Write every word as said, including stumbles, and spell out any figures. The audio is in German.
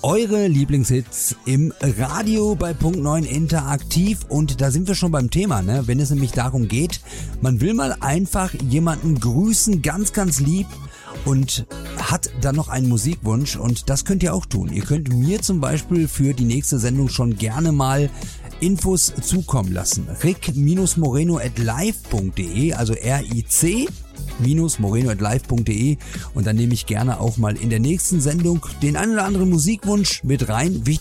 Eure Lieblingshits im Radio bei Punkt neun interaktiv, und da sind wir schon beim Thema, ne? Wenn es nämlich darum geht, man will mal einfach jemanden grüßen, ganz, ganz lieb, und hat dann noch einen Musikwunsch, und das könnt ihr auch tun. Ihr könnt mir zum Beispiel für die nächste Sendung schon gerne mal Infos zukommen lassen. rick-moreno at live punkt de, also R I C moreno at live punkt de, und dann nehme ich gerne auch mal in der nächsten Sendung den einen oder anderen Musikwunsch mit rein. Wichtig